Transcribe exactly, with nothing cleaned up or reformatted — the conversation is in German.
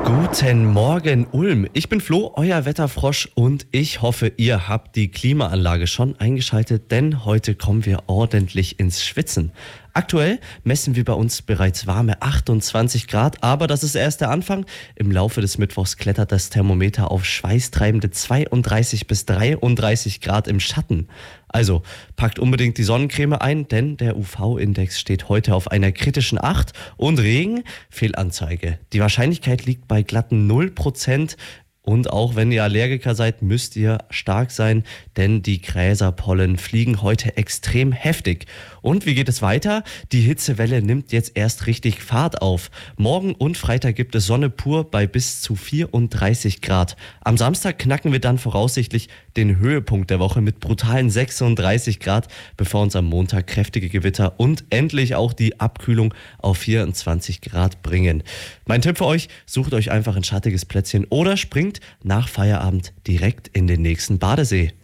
Guten Morgen, Ulm. Ich bin Flo, euer Wetterfrosch, und ich hoffe, ihr habt die Klimaanlage schon eingeschaltet, denn heute kommen wir ordentlich ins Schwitzen. Aktuell messen wir bei uns bereits warme achtundzwanzig Grad, aber das ist erst der Anfang. Im Laufe des Mittwochs klettert das Thermometer auf schweißtreibende zweiunddreißig bis dreiunddreißig Grad im Schatten. Also packt unbedingt die Sonnencreme ein, denn der U V-Index steht heute auf einer kritischen acht und Regen, Fehlanzeige. Die Wahrscheinlichkeit liegt bei glatten null Prozent. Und auch wenn ihr Allergiker seid, müsst ihr stark sein, denn die Gräserpollen fliegen heute extrem heftig. Und wie geht es weiter? Die Hitzewelle nimmt jetzt erst richtig Fahrt auf. Morgen und Freitag gibt es Sonne pur bei bis zu vierunddreißig Grad. Am Samstag knacken wir dann voraussichtlich den Höhepunkt der Woche mit brutalen sechsunddreißig Grad, bevor uns am Montag kräftige Gewitter und endlich auch die Abkühlung auf vierundzwanzig Grad bringen. Mein Tipp für euch: Sucht euch einfach ein schattiges Plätzchen oder springt nach Feierabend direkt in den nächsten Badesee.